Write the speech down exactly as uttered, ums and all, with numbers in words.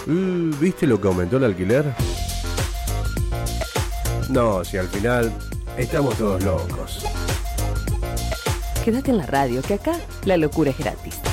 Uh, ¿Viste lo que aumentó el alquiler? No, si al final estamos todos locos. Quédate en la radio, que acá la locura es gratis.